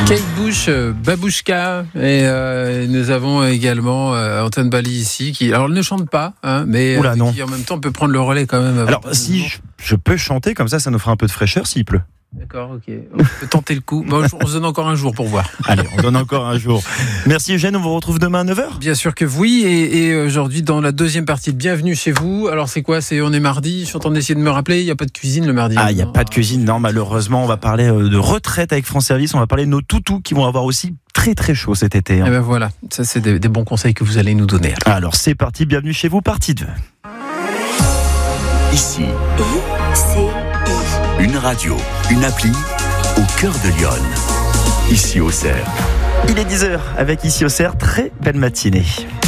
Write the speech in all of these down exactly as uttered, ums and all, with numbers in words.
Kate Bush, euh, Babouchka, et euh, nous avons également euh, Antoine Bali ici, qui alors ne chante pas, hein, mais Oula, euh, non. qui en même temps peut prendre le relais quand même. Alors si je, je peux chanter comme ça, ça nous fera un peu de fraîcheur s'il pleut. D'accord, ok. On peut tenter le coup. Bon, on se donne encore un jour pour voir. Allez, on donne encore un jour. Merci Eugène, on vous retrouve demain à neuf heures. Bien sûr que oui, et, et aujourd'hui dans la deuxième partie de Bienvenue chez vous. Alors c'est quoi? C'est on est mardi. Je suis en train d'essayer de me rappeler. Il n'y a pas de cuisine le mardi. Ah, il n'y a pas de cuisine, non, malheureusement. On va parler de retraite avec France Service. On va parler de nos toutous qui vont avoir aussi très très chaud cet été. Hein. Et ben voilà, ça c'est des, des bons conseils que vous allez nous donner. Alors c'est parti, Bienvenue chez vous, partie deux. Ici, I C I. une radio, une appli au cœur de Lyon. Ici au Cerf. Il est dix heures avec Ici au Cerf, très belle matinée.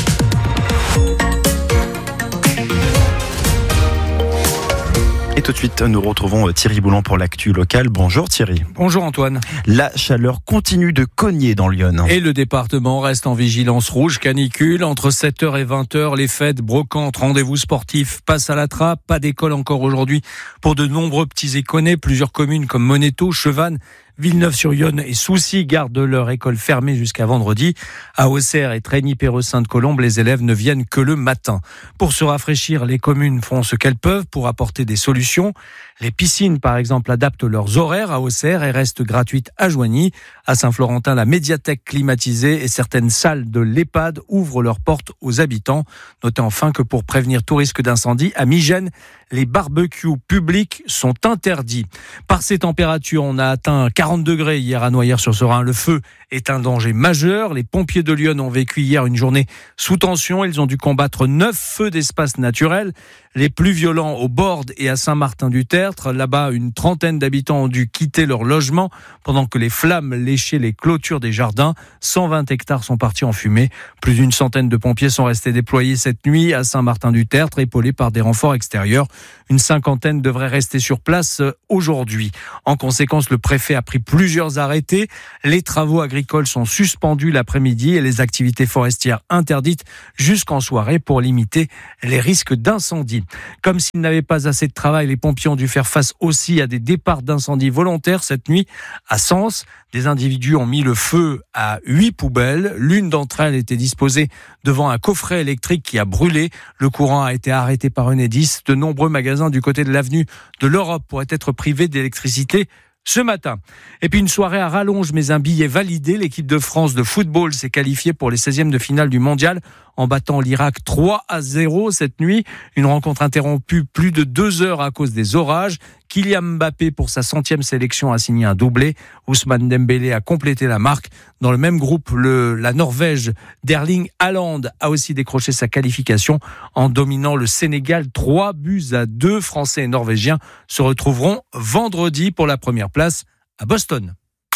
Et tout de suite, nous retrouvons Thierry Boulan pour l'actu locale. Bonjour Thierry. Bonjour Antoine. La chaleur continue de cogner dans Lyon. Et le département reste en vigilance rouge canicule. Entre sept heures et vingt heures, les fêtes, brocantes, rendez-vous sportifs passent à la trappe. Pas d'école encore aujourd'hui pour de nombreux petits éconnés. Plusieurs communes comme Monéto, Chevannes, Villeneuve-sur-Yonne et Soucy gardent leur école fermée jusqu'à vendredi. À Auxerre et Trény-Perreux-Sainte-Colombe, les élèves ne viennent que le matin. Pour se rafraîchir, les communes font ce qu'elles peuvent pour apporter des solutions. Les piscines, par exemple, adaptent leurs horaires à Auxerre et restent gratuites à Joigny. À Saint-Florentin, la médiathèque climatisée et certaines salles de l'EHPAD ouvrent leurs portes aux habitants. Notez enfin que pour prévenir tout risque d'incendie, à Migène, les barbecues publics sont interdits. Par ces températures, on a atteint quarante degrés hier à Noyers-sur-Serein. Le feu est un danger majeur. Les pompiers de Lyon ont vécu hier une journée sous tension. Ils ont dû combattre neuf feux d'espace naturel. Les plus violents au Borde et à Saint-Martin-du-Tertre. Là-bas, une trentaine d'habitants ont dû quitter leur logement pendant que les flammes léchaient les clôtures des jardins. cent vingt hectares sont partis en fumée. Plus d'une centaine de pompiers sont restés déployés cette nuit à Saint-Martin-du-Tertre, épaulés par des renforts extérieurs. Une cinquantaine devrait rester sur place aujourd'hui. En conséquence, le préfet a pris plusieurs arrêtés. Les travaux agricoles sont suspendus l'après-midi et les activités forestières interdites jusqu'en soirée pour limiter les risques d'incendie. Comme s'ils n'avaient pas assez de travail, les pompiers ont dû faire face aussi à des départs d'incendie volontaires cette nuit à Sens. Des individus ont mis le feu à huit poubelles. L'une d'entre elles était disposée devant un coffret électrique qui a brûlé. Le courant a été arrêté par Enedis. De nombreux magasins du côté de l'avenue de l'Europe pourraient être privés d'électricité ce matin. Et puis une soirée à rallonge, mais un billet validé. L'équipe de France de football s'est qualifiée pour les seizièmes de finale du mondial en battant l'Irak trois à zéro cette nuit. Une rencontre interrompue plus de deux heures à cause des orages. Kylian Mbappé, pour sa centième sélection, a signé un doublé. Ousmane Dembélé a complété la marque. Dans le même groupe, le, la Norvège d'Erling Haaland a aussi décroché sa qualification en dominant le Sénégal trois buts à deux. Français et Norvégiens se retrouveront vendredi pour la première place à Boston.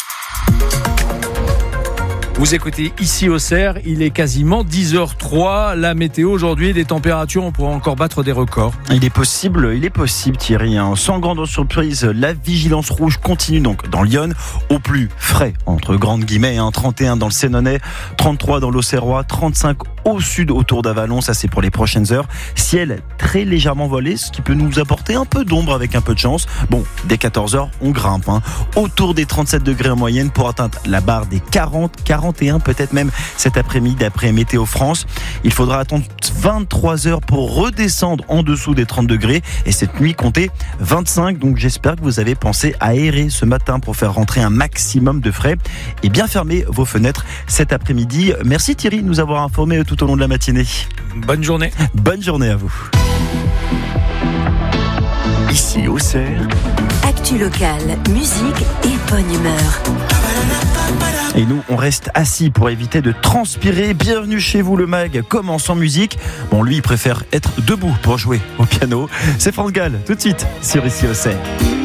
Vous écoutez Ici au Cerf, il est quasiment dix heures trois. La météo aujourd'hui, des températures, on pourrait encore battre des records. Il est possible, il est possible Thierry. Hein. Sans grande surprise, la vigilance rouge continue donc dans Lyon, au plus frais, entre grandes guillemets, hein, trente et un dans le Sénonais, trente-trois dans l'Auxerrois, trente-cinq au sud autour d'Avalon, ça c'est pour les prochaines heures. Ciel très légèrement voilé, ce qui peut nous apporter un peu d'ombre avec un peu de chance. Bon, dès quatorze heures, on grimpe. Hein. Autour des trente-sept degrés en moyenne pour atteindre la barre des quarante, quarante et un peut-être même cet après-midi d'après Météo France. Il faudra attendre vingt-trois heures pour redescendre en dessous des trente degrés et cette nuit compter vingt-cinq. Donc j'espère que vous avez pensé à aérer ce matin pour faire rentrer un maximum de frais et bien fermer vos fenêtres cet après-midi. Merci Thierry de nous avoir informés tout au long de la matinée. Bonne journée. Bonne journée à vous. Ici au Cerf. Actu locale, musique et bonne humeur. Et nous, on reste assis pour éviter de transpirer. Bienvenue chez vous, le mag commence en musique. Bon, lui, il préfère être debout pour jouer au piano. C'est France Gall, tout de suite, sur Ici au Cerf.